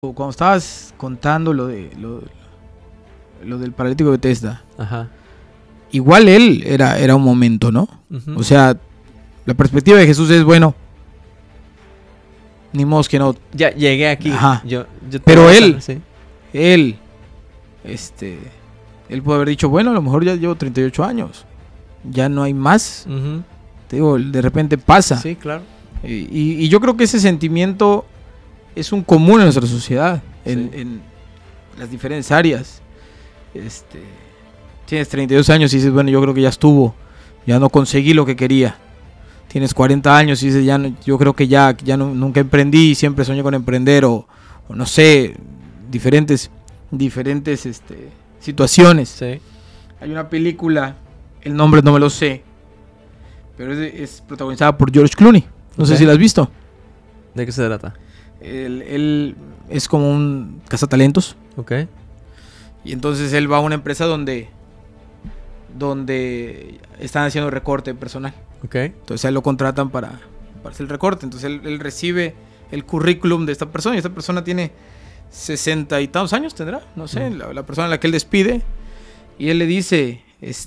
Cuando estabas contando lo del paralítico de Bethesda, Ajá. igual él era un momento, ¿no? Uh-huh. O sea, la perspectiva de Jesús es, bueno, ni modo que no. Ya llegué aquí. Ajá. Yo Pero él, sí. él puede haber dicho, bueno, a lo mejor ya llevo 38 años, ya no hay más. Uh-huh. Te digo, de repente pasa. Sí, claro. Y yo creo que ese sentimiento es un común en nuestra sociedad, en las diferentes áreas. Tienes 32 años y dices, bueno, yo creo que ya estuvo, ya no conseguí lo que quería. Tienes 40 años y dices, ya no, yo creo que ya nunca emprendí, siempre soñé con emprender o no sé, diferentes situaciones. Sí. Hay una película, el nombre no me lo sé, pero es protagonizada por George Clooney. No sé si la has visto. ¿De qué se trata? Él es como un cazatalentos. Ok. Y entonces él va a una empresa donde están haciendo recorte personal. Ok. Entonces a él lo contratan para hacer el recorte. Entonces él recibe el currículum de esta persona. Y esta persona tiene 60 y tantos años, tendrá. No sé, la persona a la que él despide. Y él le dice,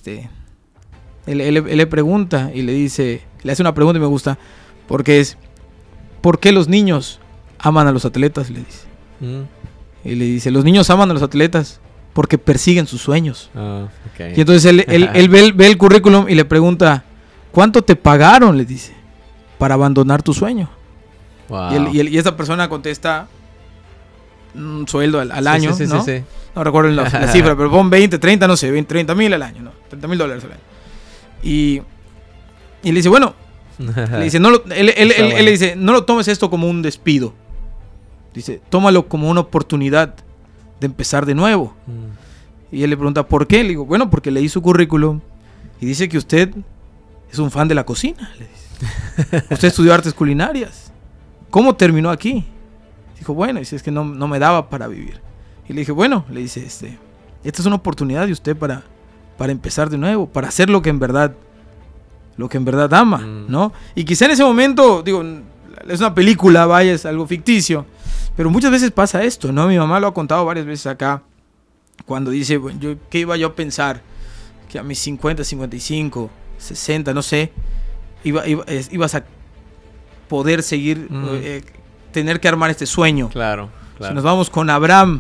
él le pregunta y le hace una pregunta y me gusta. Porque es, ¿por qué los niños aman a los atletas? Le dice. Y le dice, los niños aman a los atletas porque persiguen sus sueños. Okay. Y entonces él ve el currículum y le pregunta, ¿cuánto te pagaron? Le dice, para abandonar tu sueño. Wow. Y esta persona contesta un sueldo al año, sí, ¿no? Sí. No recuerdo la cifra, pero pon 20, 30, no sé, 20, 30 mil al año, ¿no? $30,000 al año. Y le dice, bueno, le dice, él le dice, no lo tomes esto como un despido. Dice, tómalo como una oportunidad de empezar de nuevo. Y él le pregunta, ¿por qué? Le digo, bueno, porque leí su currículum y dice que usted es un fan de la cocina. Le dice. Usted estudió artes culinarias. ¿Cómo terminó aquí? Dijo, bueno, dice, es que no me daba para vivir. Y le dije, bueno, le dice, esta es una oportunidad de usted para empezar de nuevo, para hacer lo que en verdad ama, ¿no? Y quizá en ese momento, digo, es una película, vaya, es algo ficticio, pero muchas veces pasa esto, ¿no? Mi mamá lo ha contado varias veces acá, cuando dice, bueno, ¿qué iba yo a pensar? Que a mis 50, 55, 60, no sé, ibas a poder seguir, tener que armar este sueño. Claro. Si nos vamos con Abraham,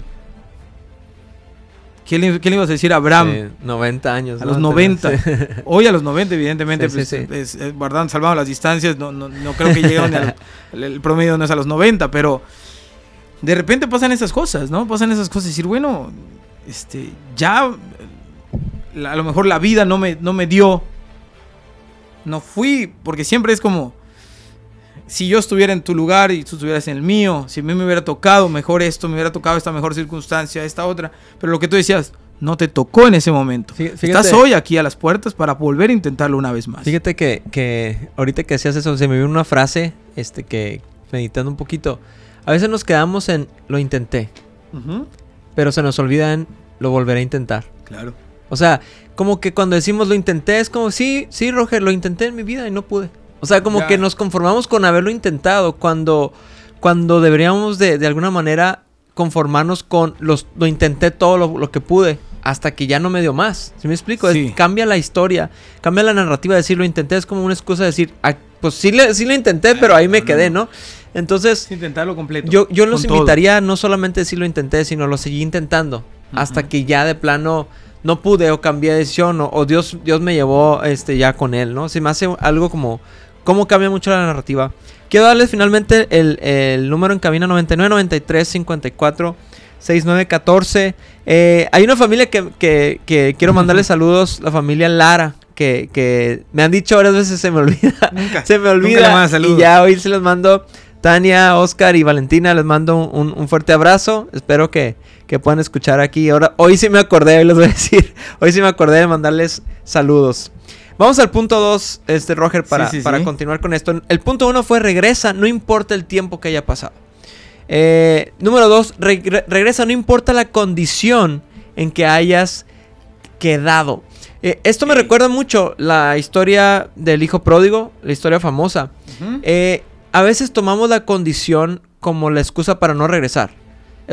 ¿qué le ibas a decir a Abraham? Sí, 90 años. A los 90. Sí. Hoy a los 90, evidentemente, sí. guardando, salvando las distancias, no creo que llegue el promedio no es a los 90, pero de repente pasan esas cosas, ¿no? Pasan esas cosas y decir, bueno, ya a lo mejor la vida no me dio, no fui, porque siempre es como, si yo estuviera en tu lugar y tú estuvieras en el mío, si a mí me hubiera tocado mejor esto, me hubiera tocado esta mejor circunstancia, esta otra, pero lo que tú decías, no te tocó en ese momento. Fíjate, estás hoy aquí a las puertas para volver a intentarlo una vez más. Fíjate que ahorita que hacías eso, se me vino una frase, que meditando un poquito, a veces nos quedamos en lo intenté, pero se nos olvida en lo volveré a intentar. Claro. O sea, como que cuando decimos lo intenté, es como, sí, Roger, lo intenté en mi vida y no pude. O sea, como que nos conformamos con haberlo intentado cuando deberíamos de alguna manera conformarnos con lo intenté todo lo que pude hasta que ya no me dio más. ¿Sí me explico? Sí. Cambia la historia, cambia la narrativa de decir lo intenté, es como una excusa de decir, pues sí lo intenté, pero ahí me quedé, ¿no? Entonces, intentarlo completo. Yo los invitaría no solamente a decir lo intenté, sino lo seguí intentando hasta que ya de plano no pude o cambié de decisión o Dios me llevó ya con él, ¿no? Se me hace algo como cómo cambia mucho la narrativa. Quiero darles finalmente el número en cabina 99 93 54 69 14. Hay una familia que quiero mandarles saludos, la familia Lara, que me han dicho varias veces, se me olvida. Nunca y ya hoy se los mando. Tania, Oscar y Valentina, les mando un fuerte abrazo. Espero que puedan escuchar aquí. Hoy sí me acordé, hoy les voy a decir. Hoy sí me acordé de mandarles saludos. Vamos al punto 2, Roger, para continuar con esto. El punto 1 fue regresa, no importa el tiempo que haya pasado. Número 2, regresa, no importa la condición en que hayas quedado. Esto me recuerda mucho la historia del hijo pródigo, la historia famosa. A veces tomamos la condición como la excusa para no regresar.